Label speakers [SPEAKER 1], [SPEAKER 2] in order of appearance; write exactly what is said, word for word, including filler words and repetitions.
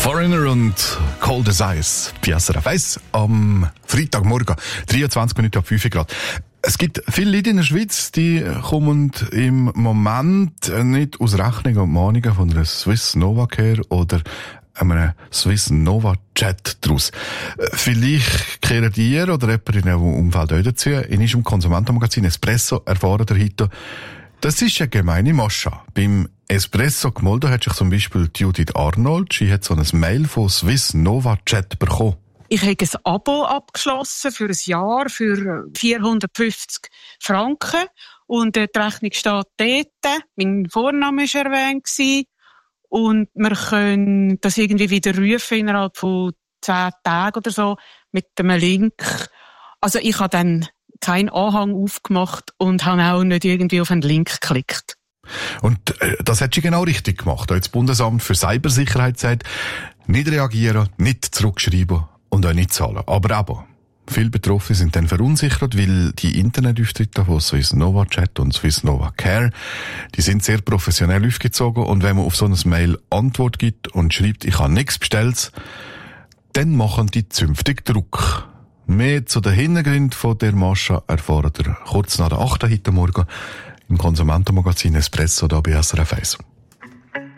[SPEAKER 1] Foreigner und Cold as Ice. P S R F eins am Freitagmorgen, dreiundzwanzig Minuten ab fünf Grad. Es gibt viele Leute in der Schweiz, die kommen im Moment nicht aus Rechnungen und Mahnungen von einer Swiss Novacare oder einem Swiss Nova Jet draus. Vielleicht kehren die oder jemand in einem Umfeld auch dazu. In unserem Konsumentenmagazin Espresso erfahren der heute, das ist eine gemeine Mascha. Beim Espresso gemolden hat sich zum Beispiel Judith Arnold. Sie hat so ein Mail von Swiss Nova Jet bekommen.
[SPEAKER 2] Ich habe ein Abo abgeschlossen für ein Jahr für vierhundertfünfzig Franken. Und die Rechnung steht dort. Mein Vorname war erwähnt. Und wir können das irgendwie wieder rufen innerhalb von zehn Tagen oder so mit einem Link. Also ich habe dann keinen Anhang aufgemacht und habe auch nicht irgendwie auf einen Link geklickt.
[SPEAKER 1] Und äh, das hat sie genau richtig gemacht. Das Bundesamt für Cybersicherheit sagt, nicht reagieren, nicht zurückschreiben und auch nicht zahlen. Aber aber, viele Betroffene sind dann verunsichert, weil die Internetauftritte von Swiss Nova Chat und Swiss Nova Care, die sind sehr professionell aufgezogen und wenn man auf so ein Mail Antwort gibt und schreibt, ich habe nichts bestellt, dann machen die zünftig Druck. Mehr zu den Hintergründen von der Mascha erfahren ihr kurz nach der achten heute Morgen im Konsumentenmagazin Espresso da bei S R F eins.